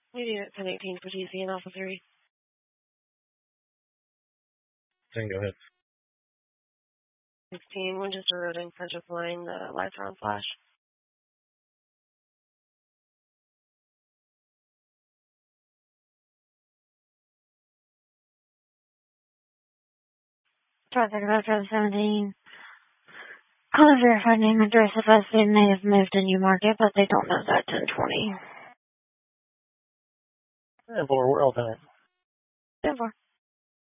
Meeting at 10:18 for TC and Alpha 3. 10, go ahead. 16, Winchester Road in Frederick Line, the lights are on flash. Traffic Metro 17. Call a verified name and address of us. They may have moved to Newmarket, but they don't know that 1020. And 4, we're all time. 10-4.